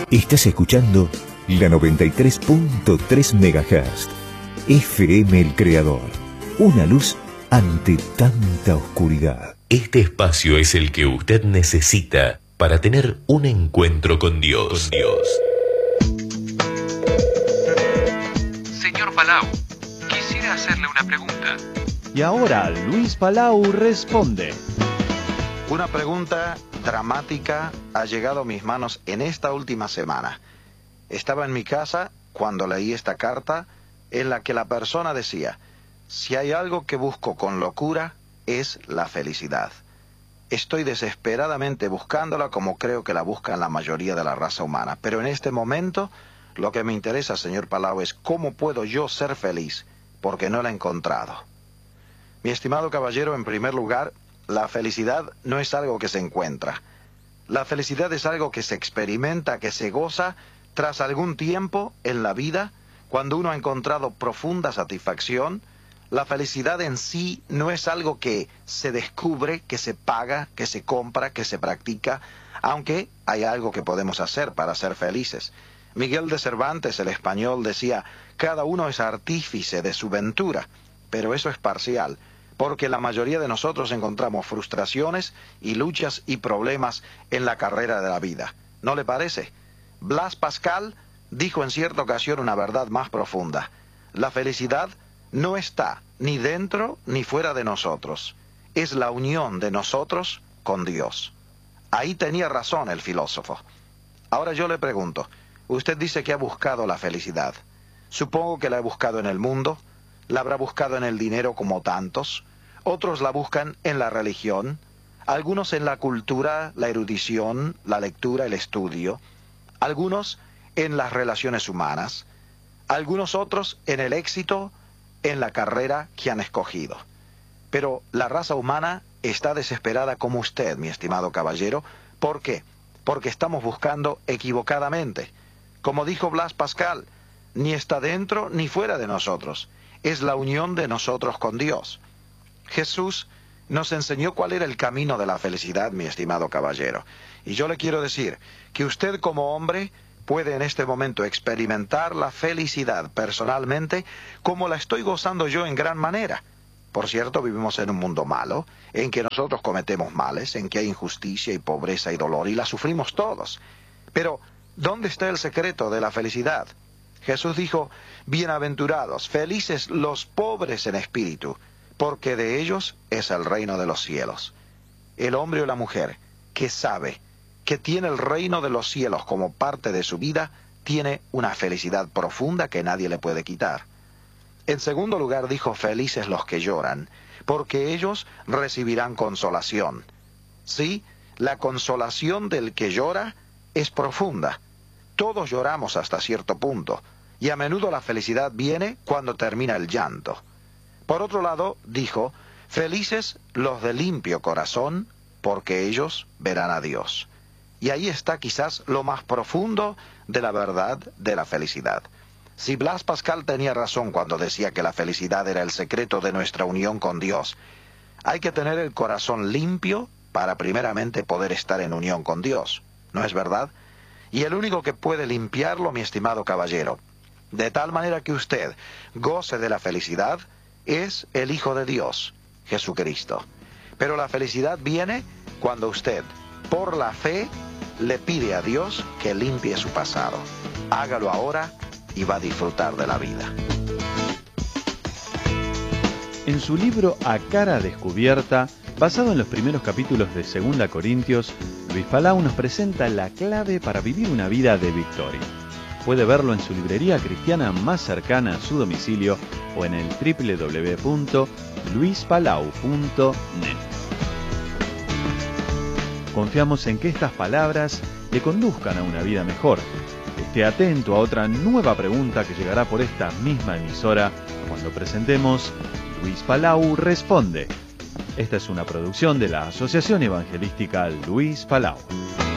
Estás escuchando la 93.3 MHz. FM El Creador. Una luz ante tanta oscuridad. Este espacio es el que usted necesita para tener un encuentro con Dios. Señor Palau, quisiera hacerle una pregunta. Y ahora Luis Palau responde. Una pregunta dramática ha llegado a mis manos en esta última semana. Estaba en mi casa cuando leí esta carta en la que la persona decía: si hay algo que busco con locura, es la felicidad. Estoy desesperadamente buscándola como creo que la buscan la mayoría de la raza humana. Pero en este momento, lo que me interesa, señor Palau, es cómo puedo yo ser feliz, porque no la he encontrado. Mi estimado caballero, en primer lugar, la felicidad no es algo que se encuentra. La felicidad es algo que se experimenta, que se goza tras algún tiempo en la vida, cuando uno ha encontrado profunda satisfacción. La felicidad en sí no es algo que se descubre, que se paga, que se compra, que se practica, aunque hay algo que podemos hacer para ser felices. Miguel de Cervantes, el español, decía: cada uno es artífice de su ventura, pero eso es parcial, porque la mayoría de nosotros encontramos frustraciones y luchas y problemas en la carrera de la vida. ¿No le parece? Blas Pascal dijo en cierta ocasión una verdad más profunda: la felicidad no está ni dentro ni fuera de nosotros. Es la unión de nosotros con Dios. Ahí tenía razón el filósofo. Ahora yo le pregunto, usted dice que ha buscado la felicidad. Supongo que la ha buscado en el mundo, la habrá buscado en el dinero como tantos, otros la buscan en la religión, algunos en la cultura, la erudición, la lectura, el estudio, algunos en las relaciones humanas, algunos otros en el éxito, en la carrera que han escogido. Pero la raza humana está desesperada como usted, mi estimado caballero. ¿Por qué? Porque estamos buscando equivocadamente. Como dijo Blas Pascal, ni está dentro ni fuera de nosotros. Es la unión de nosotros con Dios. Jesús nos enseñó cuál era el camino de la felicidad, mi estimado caballero. Y yo le quiero decir que usted como hombre puede en este momento experimentar la felicidad personalmente como la estoy gozando yo en gran manera. Por cierto, vivimos en un mundo malo, en que nosotros cometemos males, en que hay injusticia y pobreza y dolor, y la sufrimos todos. Pero, ¿dónde está el secreto de la felicidad? Jesús dijo: bienaventurados, felices los pobres en espíritu, porque de ellos es el reino de los cielos. El hombre o la mujer que sabe que tiene el reino de los cielos como parte de su vida, tiene una felicidad profunda que nadie le puede quitar. En segundo lugar dijo: felices los que lloran, porque ellos recibirán consolación. Sí, la consolación del que llora es profunda. Todos lloramos hasta cierto punto, y a menudo la felicidad viene cuando termina el llanto. Por otro lado, dijo: felices los de limpio corazón, porque ellos verán a Dios. Y ahí está quizás lo más profundo de la verdad de la felicidad. Si Blas Pascal tenía razón cuando decía que la felicidad era el secreto de nuestra unión con Dios, hay que tener el corazón limpio para primeramente poder estar en unión con Dios, ¿no es verdad? Y el único que puede limpiarlo, mi estimado caballero, de tal manera que usted goce de la felicidad, es el Hijo de Dios, Jesucristo. Pero la felicidad viene cuando usted, por la fe, le pide a Dios que limpie su pasado. Hágalo ahora y va a disfrutar de la vida. En su libro A Cara Descubierta, basado en los primeros capítulos de 2 Corintios, Luis Palau nos presenta la clave para vivir una vida de victoria. Puede verlo en su librería cristiana más cercana a su domicilio o en el www.luispalau.net. Confiamos en que estas palabras le conduzcan a una vida mejor. Esté atento a otra nueva pregunta que llegará por esta misma emisora cuando presentemos Luis Palau Responde. Esta es una producción de la Asociación Evangelística Luis Palau.